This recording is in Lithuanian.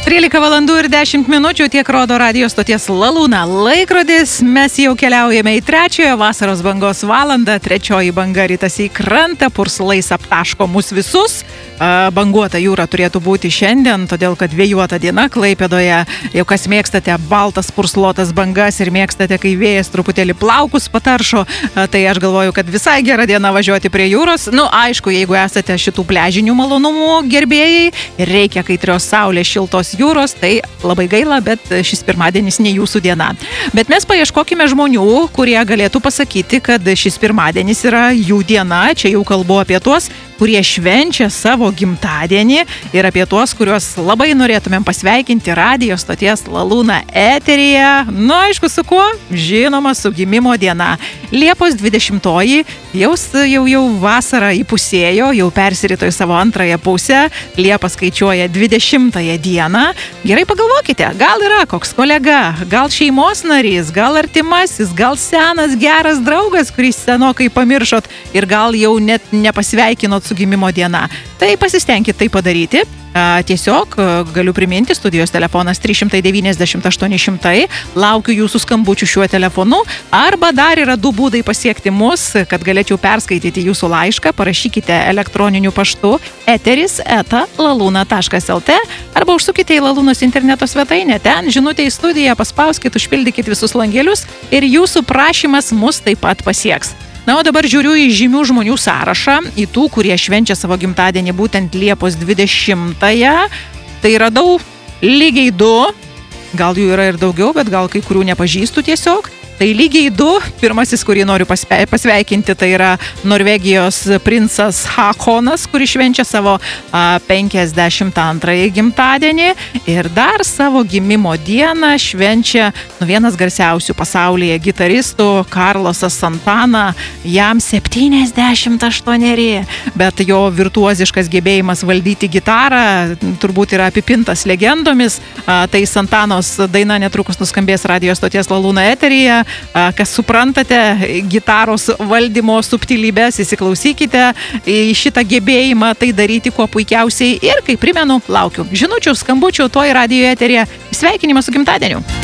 13 valandų ir 10 minučių tiek rodo radijo stoties Lalūna laikrodis. Mes jau keliaujame į trečiojo vasaros bangos valandą. Trečioji banga ritasi į krantą, purslais aptaško mus visus. Banguota jūra turėtų būti šiandien, todėl kad vėjuota diena Klaipėdoje. Jau kas mėgstate baltas purslotas bangas ir mėgstate, kai vėjas truputėlį plaukus pataršo, tai aš galvoju, kad visai gera diena važiuoti prie jūros. Aišku, jeigu esate šitų pležinių malonumų gerbėjai ir reikia kaitrios saulės, šiltos jūros, tai labai gaila, bet šis pirmadienis ne jūsų diena. Bet mes paieškokime žmonių, kurie galėtų pasakyti, kad šis pirmadienis yra jų diena. Čia jau kalbu apie tuos, kurie švenčia savo gimtadienį ir apie tuos, kuriuos labai norėtumėm pasveikinti radijo stoties Lalūna eteryje. Aišku, su kuo? Žinoma, su gimimo diena. Liepos 20-oji jau vasara įpusėjo, jau persirito į savo antrąją pusę. Liepa skaičiuoja 20-ąją dieną. Gerai pagalvokite, gal yra koks kolega, gal šeimos narys, gal artimasis, gal senas geras draugas, kurį senokai pamiršot ir gal jau net nepasveikinot su gimimo diena. Tai pasistengkit tai padaryti. Tiesiog galiu priminti, studijos telefonas 390-800. Laukiu jūsų skambučių šiuo telefonu. Arba dar yra du būdai pasiekti mus, kad galėčiau perskaityti jūsų laišką. Parašykite elektroniniu paštu eteris@laluna.lt arba užsukite į Lalūnos interneto svetainę. Ten žinutė į studiją, paspauskit, užpildykit visus langelius ir jūsų prašymas mus taip pat pasieks. O dabar žiūriu į žymių žmonių sąrašą, į tų, kurie švenčia savo gimtadienį būtent Liepos 20-ąją. Tai radau lygiai 2, gal jų yra ir daugiau, bet gal kai kurių nepažįstu tiesiog. Tai lygiai 2. Pirmasis, kurį noriu pasveikinti, tai yra Norvegijos princas Hakonas, kuris švenčia savo 52-ąjį gimtadienį. Ir dar savo gimimo dieną švenčia vienas garsiausių pasaulyje gitaristų, Carlosas Santana. Jam 78, bet jo virtuoziškas gebėjimas valdyti gitarą turbūt yra apipintas legendomis. Tai Santanos daina netrukus nuskambės radijo stoties Lalūna eteryje. Kas suprantate gitaros valdymo subtilybės, įsiklausykite į šitą gebėjimą tai daryti kuo puikiausiai. Ir kaip primenu, laukiu žinučių, skambučių toj radijo eteryje. Sveikinimas su gimtadieniu!